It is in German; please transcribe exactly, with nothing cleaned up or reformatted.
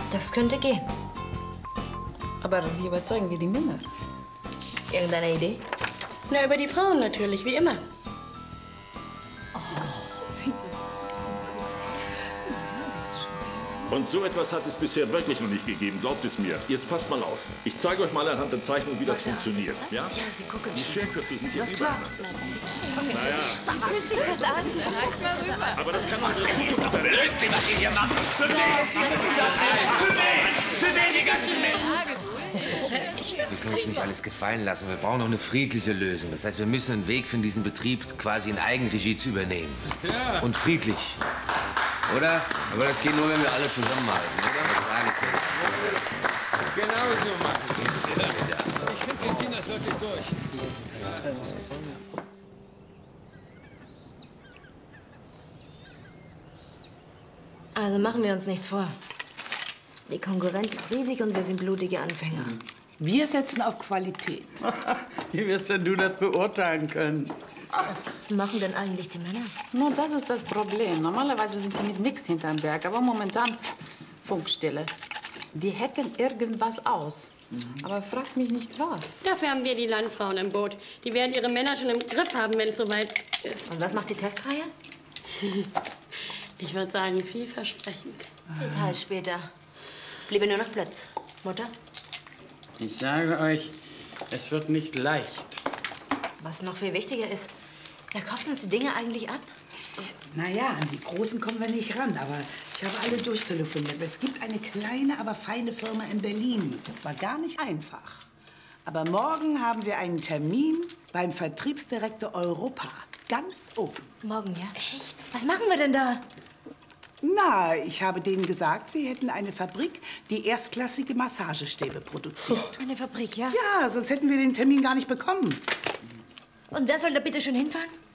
Das könnte gehen. Aber wie überzeugen wir die Männer? Irgendeine Idee? Na, über die Frauen natürlich, wie immer. Und so etwas hat es bisher wirklich noch nicht gegeben, glaubt es mir. Jetzt passt mal auf. Ich zeige euch mal anhand der Zeichnung, wie das funktioniert. Ja? Ja, Sie gucken Die schon. Scherköpfe sind hier Das überall. klappt. Naja, Fühlt sich das an? Reicht mal rüber. aber das kann unsere Zukunft sein. Was ihr hier macht. Wir können uns nicht alles gefallen lassen. Wir brauchen noch eine friedliche Lösung. Das heißt, wir müssen einen Weg finden, diesen Betrieb quasi in Eigenregie zu übernehmen. Ja. Und friedlich. Oder? Aber das geht nur, wenn wir alle zusammenhalten, oder? Das sage ich dir. Genau so machen wir es. Ich finde, wir ziehen das wirklich durch. Also machen wir uns nichts vor. Die Konkurrenz ist riesig und wir sind blutige Anfänger. Wir setzen auf Qualität. Wie wirst denn du das beurteilen können? Was machen denn eigentlich die Männer? Nun, das ist das Problem. Normalerweise sind die mit nichts hinterm Berg, aber momentan Funkstille. Die hätten irgendwas aus. Aber fragt mich nicht was. Dafür haben wir die Landfrauen im Boot. Die werden ihre Männer schon im Griff haben, wenn es soweit ist. Und was macht die Testreihe? Ich würde sagen, vielversprechend. Details später. Bliebe nur noch Plötz. Mutter? Ich sage euch, es wird nicht leicht. Was noch viel wichtiger ist, wer kauft uns die Dinge eigentlich ab? Naja, an die Großen kommen wir nicht ran, aber ich habe alle durchtelefoniert. Es gibt eine kleine, aber feine Firma in Berlin. Das war gar nicht einfach. Aber morgen haben wir einen Termin beim Vertriebsdirektor Europa. Ganz oben. Morgen, ja? Echt? Was machen wir denn da? Na, ich habe denen gesagt, wir hätten eine Fabrik, die erstklassige Massagestäbe produziert. Eine Fabrik, ja? Ja, sonst hätten wir den Termin gar nicht bekommen. Und wer soll da bitte schon hinfahren?